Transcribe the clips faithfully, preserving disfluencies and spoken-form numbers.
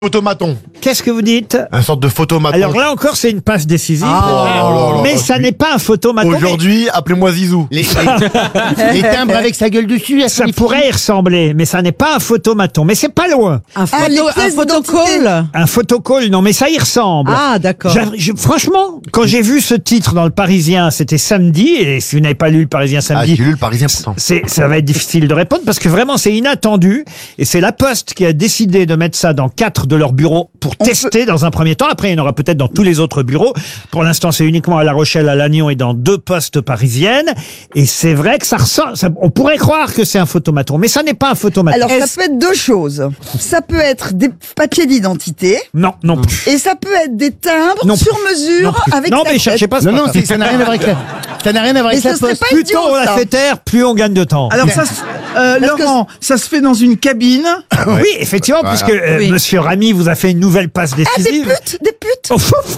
Photomaton. Qu'est-ce que vous dites? Un sorte de photomaton. Alors là encore, c'est une passe décisive. Oh là là mais là. ça n'est pas un photomaton. Aujourd'hui, appelez-moi Zizou. Les, les, les timbres avec sa gueule dessus. Ça pourrait y ressembler, mais ça n'est pas un photomaton. Mais c'est pas loin. Un, photo, Ah, les un pièces photocall. Un photocall, non, mais ça y ressemble. Ah, d'accord. J'a- je- franchement, quand j'ai vu ce titre dans le Parisien, c'était samedi, et si vous n'avez pas lu le Parisien Ah, samedi, j'ai lu le Parisien pourtant. c'est, ça va être difficile de répondre parce que vraiment c'est inattendu et c'est la Poste qui a décidé de mettre ça dans quatre de leurs bureaux pour On tester dans un premier temps. Après, il y en aura peut-être dans tous les autres bureaux. Pour l'instant, c'est uniquement à La Rochelle, à Lannion et dans deux postes parisiennes. Et c'est vrai que ça ressemble, ça- on pourrait croire que c'est un photomaton, mais ça n'est pas un photomaton. Alors, ça Est-ce- peut être deux choses. Ça peut être des papiers d'identité non, non plus. et ça peut être des timbres Non sur plus. mesure Non plus. avec non, la mais tête. cherchez pas ce Non, non, matin. c'est- ça n'a rien à voir avec la, ça n'a rien à voir Mais avec la ce serait poste. pas Plus idiot, tôt on la ça. fait taire, plus on gagne de temps. Alors ça, se- euh, Parce que Laurent, ça se fait dans une cabine. Oui, effectivement, Voilà. puisque euh, Oui. Monsieur Ramy vous a fait une nouvelle passe Ah, des décisive. putes, des putes. Oh,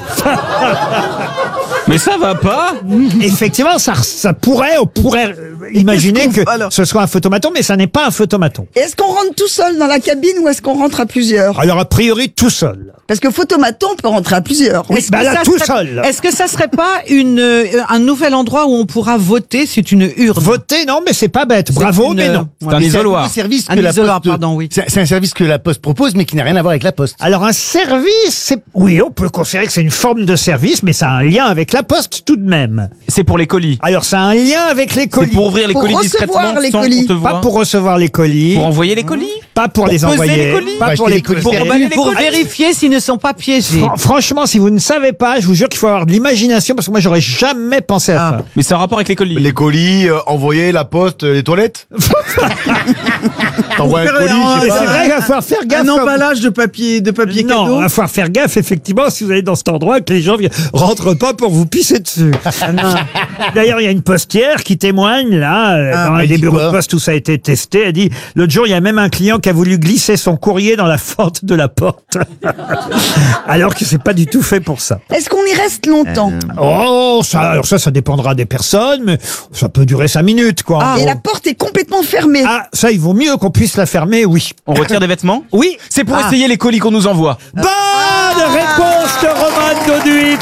Mais ça va pas. Effectivement, ça, ça pourrait, on pourrait euh, imaginer qu'est-ce qu'on que fait, alors ce soit un photomaton, mais ça n'est pas un photomaton. Est-ce qu'on rentre tout seul dans la cabine ou est-ce qu'on rentre à plusieurs? Alors, a priori, tout seul. Parce que photomaton, on peut rentrer à plusieurs. Oui, Est-ce bah que là, ça tout serait- seul. Est-ce que ça serait pas une, euh, un nouvel endroit où on pourra voter? C'est une urne. Voter, non, mais c'est pas bête. Bravo, une, mais euh, non. C'est un Mais isoloir. un service Un que la isoloir, poste, pardon, oui. C'est c'est un service que la poste propose, mais qui n'a rien à voir avec la poste. Alors, un service, c'est, oui, on peut considérer que c'est une forme de service, mais ça a un lien avec la poste tout de même. C'est pour les colis. Alors, ça a un lien avec les C'est colis. pour ouvrir les Pour colis recevoir discrètement les sans colis. qu'on te Pas voit. pour recevoir les colis. Pour envoyer les colis. Pas pour, pour les peser envoyer. les colis. Pas Pour pour acheter les les colis. pour- Pour emballer les Pour colis. vérifier s'ils ne sont pas piégés. Fran- Franchement, si vous ne savez pas, je vous jure qu'il faut avoir de l'imagination parce que moi, j'aurais jamais pensé à Ah. ça. Mais c'est un rapport avec les colis. Les colis, euh, envoyer la poste, euh, les toilettes. T'envoies un Pour colis, faire je sais Mais pas. c'est vrai qu'il va falloir faire gaffe. Un quand- emballage de papier, de papier Non, cadeau. il va falloir faire gaffe, effectivement, si vous allez dans cet endroit, que les gens viennent- rentrent pas pour vous pisser dessus. D'ailleurs, il y a une postière qui témoigne, là, euh, Ah, dans elle des dit bureaux quoi de poste où ça a été testé. Elle dit, l'autre jour, il y a même un client qui a voulu glisser son courrier dans la fente de la porte. Alors que c'est pas du tout fait pour ça. Est-ce qu'on y reste longtemps? Oh, ça, alors ça, ça dépendra des personnes, mais ça peut durer cinq minutes, quoi. en Et gros. la porte est complètement fermée. Ah, ça, il vaut mieux qu'on puisse la fermer, oui. On retire des vêtements. Oui. C'est pour Ah. essayer les colis qu'on nous envoie. Bonne réponse de Roman Doduic.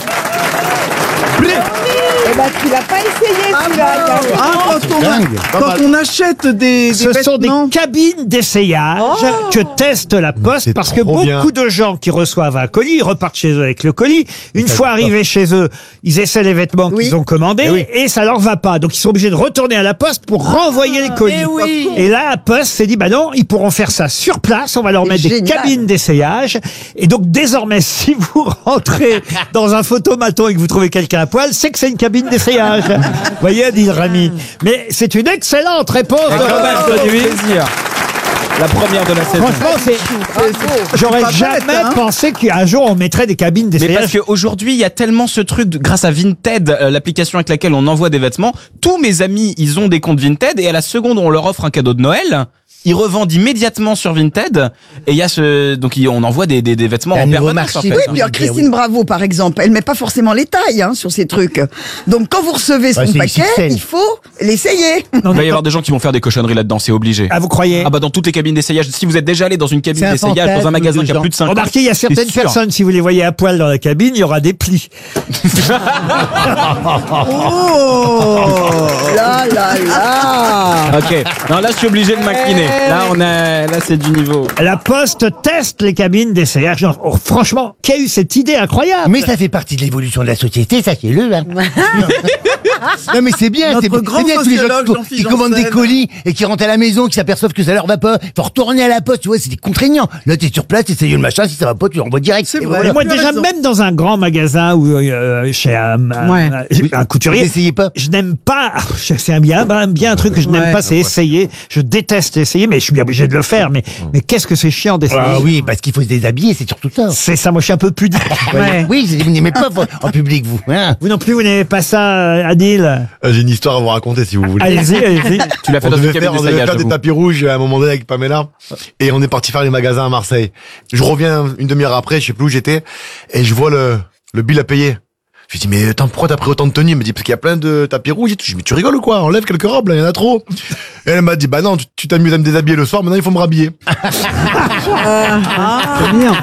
Eh ben, tu l'as pas essayé, celui-là. Yann. Ah, quand on, dingue. quand on achète des, des Ce sont des vêtements. cabines d'essayage que teste la Poste c'est parce que trop beaucoup bien. de gens qui reçoivent un colis, ils repartent chez eux avec le colis. Une fois arrivés chez eux, ils essaient les vêtements Oui. qu'ils ont commandés et ça leur va pas. Donc ils sont obligés de retourner à la Poste pour renvoyer les colis. eh oui. Et là, la Poste s'est dit, bah non, ils pourront faire ça sur place. On va leur C'est mettre des génial. cabines d'essayage. Et donc désormais, si vous rentrez dans un photomaton et que vous trouvez quelqu'un à poil, c'est que c'est une cabine d'essayage. Vous voyez, dit Rami. Mais c'est une excellente réponse de Roman Doduic. plaisir. La première de la saison. Franchement, c'est. J'aurais pas jamais bête, hein. pensé qu'un jour on mettrait des cabines Mais parce d'essayage. qu'aujourd'hui, il y a tellement ce truc, de- grâce à Vinted, euh, l'application avec laquelle on envoie des vêtements, tous mes amis, ils ont des comptes Vinted et à la seconde où on leur offre un cadeau de Noël, ils revendent immédiatement sur Vinted et il y a ce, donc il- on envoie des, des, des vêtements Un en nouveau permanence. marché. en fait. Oui, hein, puis alors, je veux dire, Christine Bravo, par exemple, elle met pas forcément les tailles hein, sur ces trucs. Donc, quand vous recevez son Ouais, c'est paquet, X X L. il faut l'essayer. Il va y avoir des gens qui vont faire des cochonneries là-dedans, c'est obligé. Ah, vous croyez? Ah bah dans toutes les cabines d'essayage, si vous êtes déjà allé dans une cabine C'est un d'essayage, dans un fantasme magasin de qui a gens. plus de cinq ans, Remarquez, il y a certaines c'est sûr. personnes, si vous les voyez à poil dans la cabine, il y aura des plis. Oh Là, là, là. Ok, non là je suis obligé de m'incliner. Là on a, là c'est du niveau. La Poste teste les cabines d'essayage. Genre, oh, franchement, qui a eu cette idée incroyable? Mais ça fait partie de l'évolution de la société, sachez-le. Hein. Non mais c'est bien, Notre c'est grand c'est bien tous les gens sociologue, qui, Jean-Philippe qui commandent des Janssen. colis et qui rentrent à la maison, qui s'aperçoivent que ça leur va pas. Faut retourner à la poste, tu vois, c'est contraignant. Là t'es sur place, t'essayes le machin, si ça va pas, tu l'envoies direct. C'est Et vrai. voilà. Et moi, tu as déjà, raison. même dans un grand magasin ou euh, chez un, un- Ouais. un- un couturier, N'essayez pas. je n'aime pas. ah, C'est un bien, ben, bien un truc que je n'aime Ouais. pas, c'est essayer. Je déteste essayer, mais je suis bien obligé de le faire. Mais, mais qu'est-ce que c'est chiant d'essayer. Ah oui, parce qu'il faut se déshabiller, c'est surtout ça. C'est ça, moi, je suis un peu pudique. Ouais. Oui, vous n'aimez pas en public, vous. Hein. Vous non plus, vous n'aimez pas ça, euh, Adil? Euh, J'ai une histoire à vous raconter si vous voulez. Allez-y, allez-y. Tu l'as fait On dans une devait cabine faire, on devait d'essayage. faire des j'avoue. tapis rouges à un moment donné avec Pamela et on est parti faire les magasins à Marseille. Je reviens une demi-heure après, je sais plus où j'étais et je vois le, le bill à payer. Je lui dis, mais attends, pourquoi t'as pris autant de tenues? Il me dit, parce qu'il y a plein de tapis rouges et tout. Je dis, mais tu rigoles ou quoi? Enlève quelques robes, là, il y en a trop. Et elle m'a dit, bah non, tu tu t'amuses à me déshabiller le soir, maintenant il faut me rhabiller. Ah, c'est bien.